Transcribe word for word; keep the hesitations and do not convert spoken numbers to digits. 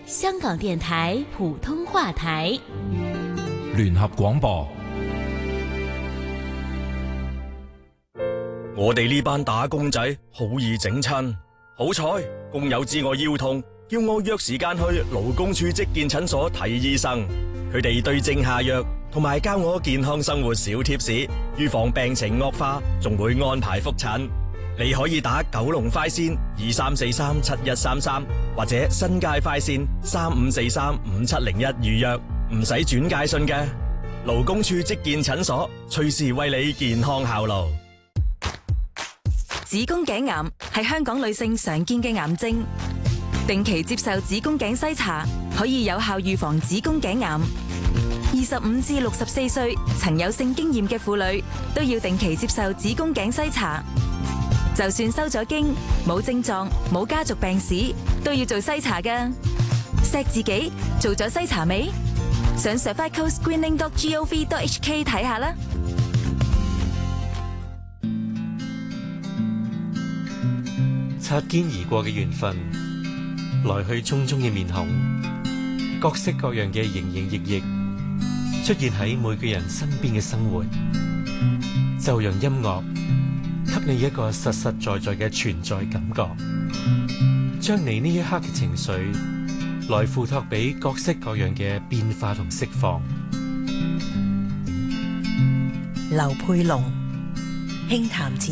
香港電台普通話台， 聯合廣播。 我哋呢班打工仔好易整親，好彩工友知我腰痛，叫我約時間去勞工處職健診所睇醫生。佢哋對症下藥，同埋教我健康生活小貼士，預防病情惡化，仲會安排覆診。你可以打九龍快線二三四三七一三三，或者新界快線三五四三五七零一預約，唔使轉介信嘅。勞工處職健診所，隨時為你健康效勞。 子宮頸癌係香港女性常見嘅癌症，定期接受子宮頸篩查可以有效預防子宮頸癌。二十五至六十四歲曾有性經驗嘅婦女都要定期接受子宮頸篩查。就算收咗經，冇症狀、冇家族病史，都要做篩查㗎。錫自己做咗篩查未？上 cervical screening dot gov dot h k 睇下啦。 擦肩而過嘅緣分，來去匆匆嘅面孔，各式各樣嘅營營役役，出現喺每個人身邊嘅生活，就讓音樂給你一個實實在在嘅存在感覺，將你呢一刻嘅情緒來付託俾各式各樣嘅變化同釋放。 劉佩龍輕談